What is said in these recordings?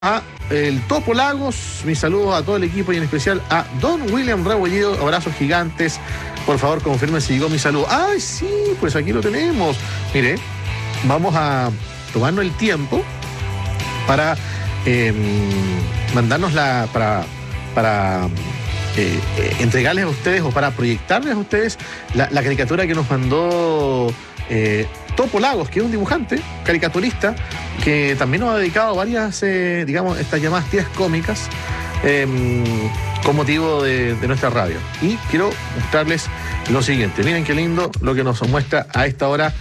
A el Topo Lagos, mis saludos a todo el equipo y en especial a Don William Rebolledo, abrazos gigantes. Por favor, confirme si llegó mi saludo. ¡Ay, sí! Pues aquí lo tenemos. Mire, vamos a tomarnos el tiempo para mandarnos para entregarles a ustedes o para proyectarles a ustedes la caricatura que nos mandó Topo Lagos, que es un dibujante, caricaturista, que también nos ha dedicado varias, estas llamadas tiras cómicas con motivo de nuestra radio. Y quiero mostrarles lo siguiente. Miren qué lindo lo que nos muestra a esta hora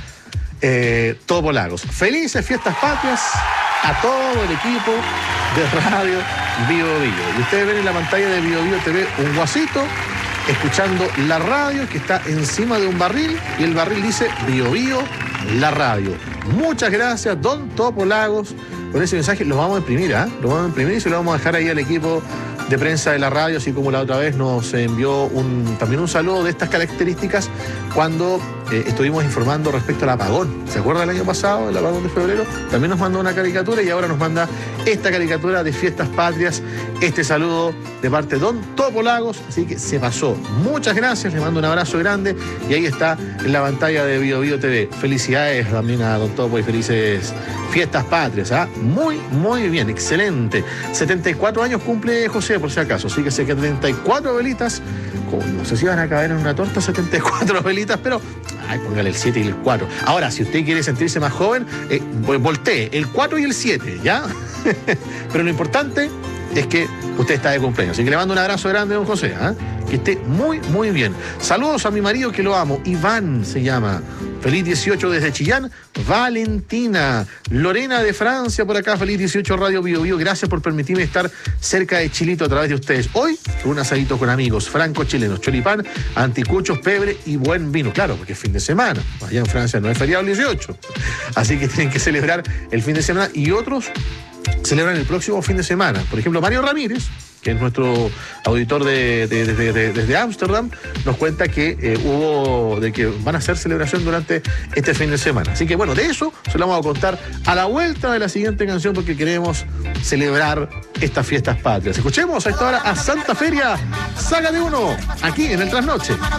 Topo Lagos. Felices fiestas patrias a todo el equipo de Radio Bio Bio. Y ustedes ven en la pantalla de Bio Bio TV un guasito escuchando la radio que está encima de un barril y el barril dice Bio Bio, la radio. Muchas gracias, Don Topo Lagos, por ese mensaje. Lo vamos a imprimir, Lo vamos a imprimir y se lo vamos a dejar ahí al equipo de prensa de la radio, así como la otra vez nos envió también un saludo de estas características cuando estuvimos informando respecto al apagón. ¿Se acuerda el año pasado, el apagón de febrero? También nos mandó una caricatura y ahora nos manda esta caricatura de fiestas patrias. Este saludo de parte de Don Topo Lagos, así que se pasó. Muchas gracias, le mando un abrazo grande y ahí está en la pantalla de Bio Bio TV. Felicidades también a Don Topo y felices fiestas patrias, Muy, muy bien, excelente. 74 años cumple José, por si acaso, así que 74 velitas, no sé si van a caber en una torta 74 velitas, pero póngale el 7 y el 4. Ahora, si usted quiere sentirse más joven, voltee el 4 y el 7, ¿ya? Pero lo importante es que usted está de cumpleaños, así que le mando un abrazo grande, don José, que esté muy, muy bien. Saludos a mi marido que lo amo, Iván se llama. Feliz 18 desde Chillán. Valentina, Lorena de Francia por acá, feliz 18 Radio Bio Bio. Gracias por permitirme estar cerca de Chilito a través de ustedes. Hoy, un asadito con amigos franco-chilenos, choripán, anticuchos, pebre y buen vino. Claro, porque es fin de semana. Allá en Francia no es feriado el 18. Así que tienen que celebrar el fin de semana y otros celebran el próximo fin de semana. Por ejemplo, Mario Ramírez, que es nuestro auditor desde Ámsterdam, nos cuenta que que van a hacer celebración durante este fin de semana. Así que bueno, de eso se lo vamos a contar a la vuelta de la siguiente canción porque queremos celebrar estas fiestas patrias. Escuchemos a esta hora a Santa Feria, Saga de Uno, aquí en el Trasnoche.